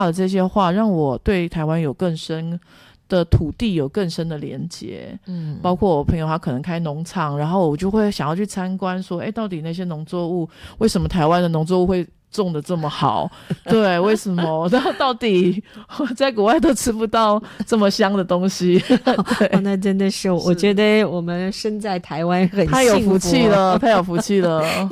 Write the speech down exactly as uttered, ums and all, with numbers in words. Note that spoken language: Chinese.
的这些话让我对台湾有更深的土地有更深的连结。嗯，包括我朋友他可能开农场，然后我就会想要去参观说，哎，到底那些农作物为什么台湾的农作物会种的这么好？对，为什么？然后到底在国外都吃不到这么香的东西？对、 哦，那真的是，我觉得我们身在台湾很幸福， 太有福气了，太有福气了。